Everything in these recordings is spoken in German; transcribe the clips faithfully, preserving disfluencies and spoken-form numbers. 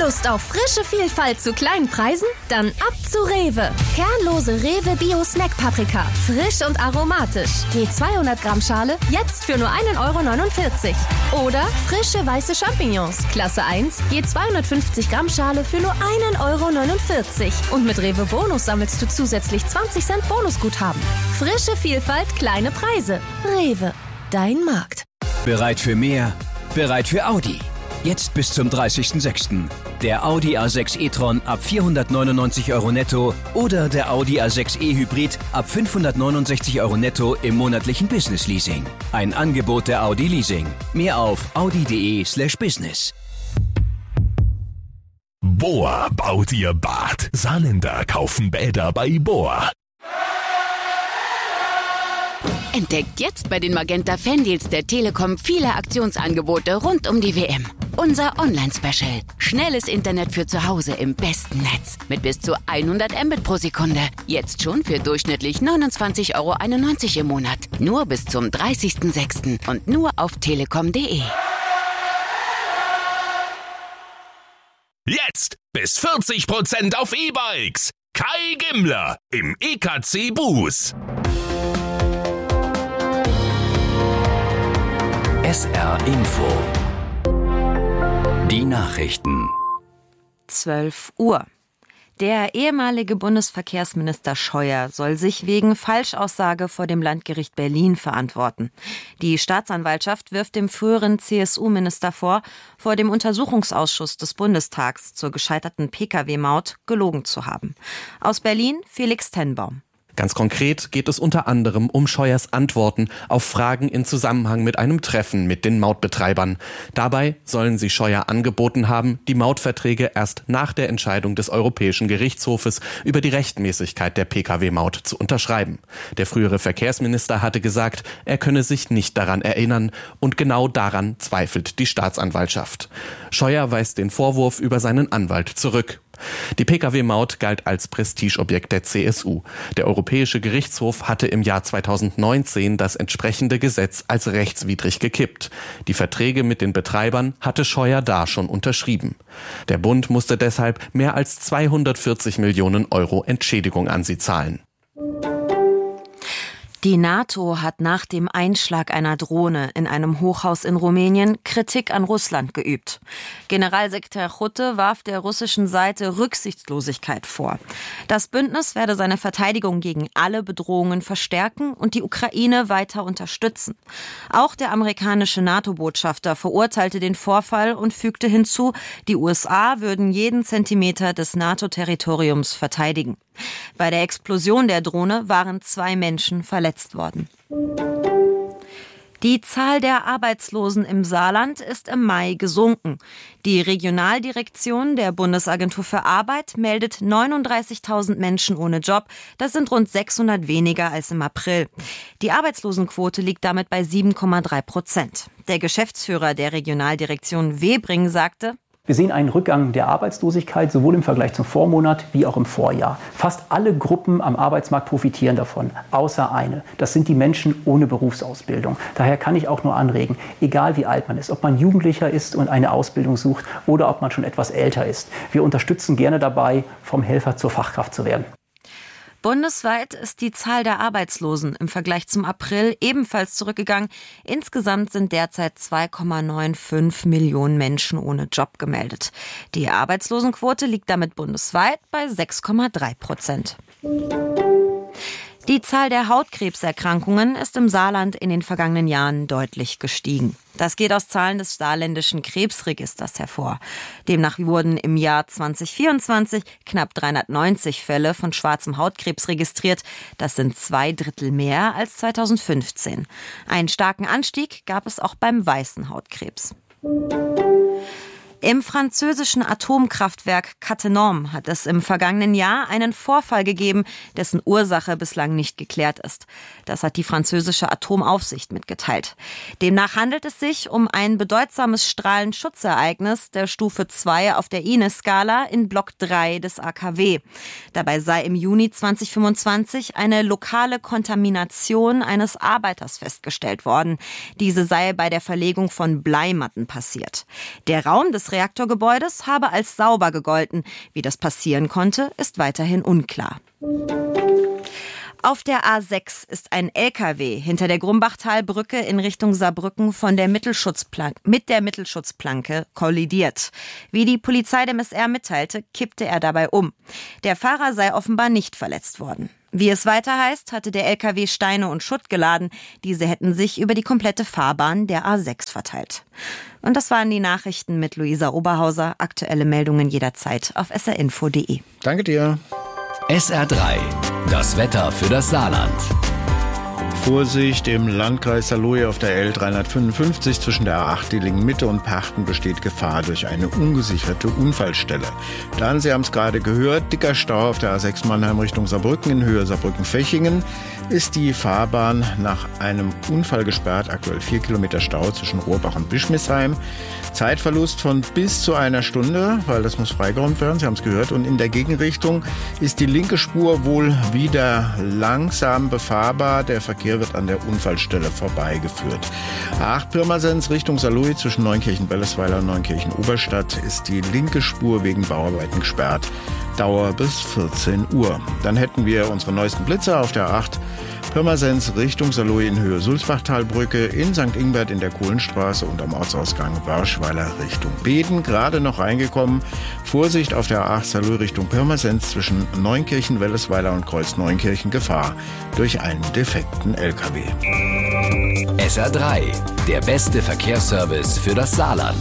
Lust auf frische Vielfalt zu kleinen Preisen? Dann ab zu Rewe. Kernlose Rewe Bio Snack Paprika. Frisch und aromatisch. Je zweihundert Gramm Schale jetzt für nur ein Euro neunundvierzig. Oder frische weiße Champignons. Klasse eins. Je zweihundertfünfzig Gramm Schale für nur ein Euro neunundvierzig. Und mit Rewe Bonus sammelst du zusätzlich zwanzig Cent Bonusguthaben. Frische Vielfalt, kleine Preise. Rewe. Dein Markt. Bereit für mehr? Bereit für Audi. Jetzt bis zum dreißigsten sechsten Der Audi A sechs e-tron ab vierhundertneunundneunzig Euro netto oder der Audi A sechs e-Hybrid ab fünfhundertneunundsechzig Euro netto im monatlichen Business-Leasing. Ein Angebot der Audi Leasing. Mehr auf audi.de slash business. Bohr baut ihr Bad. Saarländer kaufen Bäder bei Bohr. Entdeckt jetzt bei den Magenta Fandeals der Telekom viele Aktionsangebote rund um die W M. Unser Online-Special. Schnelles Internet für zu Hause im besten Netz. Mit bis zu hundert Mbit pro Sekunde. Jetzt schon für durchschnittlich neunundzwanzig Euro einundneunzig im Monat. Nur bis zum dreißigsten sechsten und nur auf telekom punkt de. Jetzt bis vierzig Prozent auf E-Bikes. Kai Gimmler im E K C Bus. S R Info. Die Nachrichten. zwölf Uhr. Der ehemalige Bundesverkehrsminister Scheuer soll sich wegen Falschaussage vor dem Landgericht Berlin verantworten. Die Staatsanwaltschaft wirft dem früheren C S U-Minister vor, vor dem Untersuchungsausschuss des Bundestags zur gescheiterten Pkw-Maut gelogen zu haben. Aus Berlin Felix Tenbaum. Ganz konkret geht es unter anderem um Scheuers Antworten auf Fragen in Zusammenhang mit einem Treffen mit den Mautbetreibern. Dabei sollen sie Scheuer angeboten haben, die Mautverträge erst nach der Entscheidung des Europäischen Gerichtshofes über die Rechtmäßigkeit der Pkw-Maut zu unterschreiben. Der frühere Verkehrsminister hatte gesagt, er könne sich nicht daran erinnern, und genau daran zweifelt die Staatsanwaltschaft. Scheuer weist den Vorwurf über seinen Anwalt zurück. Die Pkw-Maut galt als Prestigeobjekt der C S U. Der Europäische Gerichtshof hatte im Jahr zweitausendneunzehn das entsprechende Gesetz als rechtswidrig gekippt. Die Verträge mit den Betreibern hatte Scheuer da schon unterschrieben. Der Bund musste deshalb mehr als zweihundertvierzig Millionen Euro Entschädigung an sie zahlen. Die NATO hat nach dem Einschlag einer Drohne in einem Hochhaus in Rumänien Kritik an Russland geübt. Generalsekretär Rutte warf der russischen Seite Rücksichtslosigkeit vor. Das Bündnis werde seine Verteidigung gegen alle Bedrohungen verstärken und die Ukraine weiter unterstützen. Auch der amerikanische NATO-Botschafter verurteilte den Vorfall und fügte hinzu, die U S A würden jeden Zentimeter des NATO-Territoriums verteidigen. Bei der Explosion der Drohne waren zwei Menschen verletzt worden. Die Zahl der Arbeitslosen im Saarland ist im Mai gesunken. Die Regionaldirektion der Bundesagentur für Arbeit meldet neununddreißigtausend Menschen ohne Job. Das sind rund sechshundert weniger als im April. Die Arbeitslosenquote liegt damit bei sieben Komma drei Prozent. Der Geschäftsführer der Regionaldirektion Webring sagte: Wir sehen einen Rückgang der Arbeitslosigkeit, sowohl im Vergleich zum Vormonat wie auch im Vorjahr. Fast alle Gruppen am Arbeitsmarkt profitieren davon, außer eine. Das sind die Menschen ohne Berufsausbildung. Daher kann ich auch nur anregen, egal wie alt man ist, ob man Jugendlicher ist und eine Ausbildung sucht oder ob man schon etwas älter ist. Wir unterstützen gerne dabei, vom Helfer zur Fachkraft zu werden. Bundesweit ist die Zahl der Arbeitslosen im Vergleich zum April ebenfalls zurückgegangen. Insgesamt sind derzeit zwei Komma fünfundneunzig Millionen Menschen ohne Job gemeldet. Die Arbeitslosenquote liegt damit bundesweit bei sechs Komma drei Prozent. Die Zahl der Hautkrebserkrankungen ist im Saarland in den vergangenen Jahren deutlich gestiegen. Das geht aus Zahlen des saarländischen Krebsregisters hervor. Demnach wurden im Jahr zwanzig vierundzwanzig knapp dreihundertneunzig Fälle von schwarzem Hautkrebs registriert. Das sind zwei Drittel mehr als zweitausendfünfzehn. Einen starken Anstieg gab es auch beim weißen Hautkrebs. Im französischen Atomkraftwerk Cattenom hat es im vergangenen Jahr einen Vorfall gegeben, dessen Ursache bislang nicht geklärt ist. Das hat die französische Atomaufsicht mitgeteilt. Demnach handelt es sich um ein bedeutsames Strahlenschutzereignis der Stufe zwei auf der I N E S-Skala in Block drei des A K W. Dabei sei im Juni zweitausendfünfundzwanzig eine lokale Kontamination eines Arbeiters festgestellt worden. Diese sei bei der Verlegung von Bleimatten passiert. Der Raum des des Reaktorgebäudes habe als sauber gegolten. Wie das passieren konnte, ist weiterhin unklar. Auf der A sechs ist ein L K W hinter der Grumbachtalbrücke in Richtung Saarbrücken von der Mittelschutzplan- mit der Mittelschutzplanke kollidiert. Wie die Polizei dem S R mitteilte, kippte er dabei um. Der Fahrer sei offenbar nicht verletzt worden. Wie es weiter heißt, hatte der L K W Steine und Schutt geladen. Diese hätten sich über die komplette Fahrbahn der A sechs verteilt. Und das waren die Nachrichten mit Luisa Oberhauser. Aktuelle Meldungen jederzeit auf s r info punkt d e. Danke dir. S R drei, das Wetter für das Saarland. Vorsicht, im Landkreis Saarlouis auf der L dreihundertfünfundfünfzig zwischen der A acht Dillingen-Mitte und Parchten besteht Gefahr durch eine ungesicherte Unfallstelle. Dann, Sie haben es gerade gehört, dicker Stau auf der A sechs Mannheim Richtung Saarbrücken in Höhe Saarbrücken-Fechingen. Ist die Fahrbahn nach einem Unfall gesperrt. Aktuell vier Kilometer Stau zwischen Rohrbach und Bischmisheim. Zeitverlust von bis zu einer Stunde, weil das muss freigeräumt werden, Sie haben es gehört. Und in der Gegenrichtung ist die linke Spur wohl wieder langsam befahrbar. Der Verkehr wird an der Unfallstelle vorbeigeführt. A acht Pirmasens Richtung Saarlouis zwischen Neunkirchen-Bellesweiler und Neunkirchen-Oberstadt ist die linke Spur wegen Bauarbeiten gesperrt. Dauer bis vierzehn Uhr. Dann hätten wir unsere neuesten Blitzer auf der A acht Pirmasens Richtung Saarlouis in Höhe Sulzbachtalbrücke, in Sankt Ingbert in der Kohlenstraße und am Ortsausgang Wörschweiler Richtung Beden. Gerade noch reingekommen. Vorsicht auf der A acht Saarlouis Richtung Pirmasens zwischen Neunkirchen, Wellesweiler und Kreuz Neunkirchen. Gefahr durch einen defekten L K W. S R drei, der beste Verkehrsservice für das Saarland.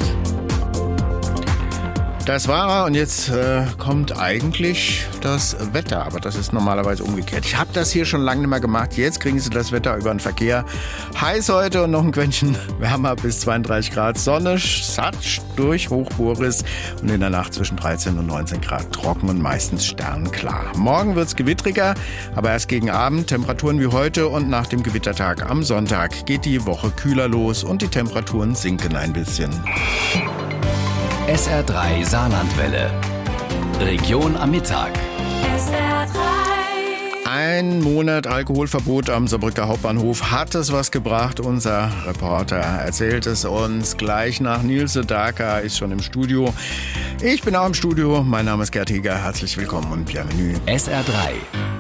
Das war er und jetzt äh, kommt eigentlich das Wetter, aber das ist normalerweise umgekehrt. Ich habe das hier schon lange nicht mehr gemacht. Jetzt kriegen Sie das Wetter über den Verkehr. Heiß heute und noch ein Quäntchen wärmer bis zweiunddreißig Grad. Sonne, satt durch Hochboris und in der Nacht zwischen dreizehn und neunzehn Grad trocken und meistens sternklar. Morgen wird's gewittriger, aber erst gegen Abend. Temperaturen wie heute und nach dem Gewittertag am Sonntag geht die Woche kühler los und die Temperaturen sinken ein bisschen. S R drei Saarlandwelle. Region am Mittag. S R drei. Ein Monat Alkoholverbot am Saarbrücker Hauptbahnhof. Hat es was gebracht? Unser Reporter erzählt es uns gleich nach. Nils Sedaka ist schon im Studio. Ich bin auch im Studio. Mein Name ist Gerd Heger. Herzlich willkommen und bienvenue. S R drei.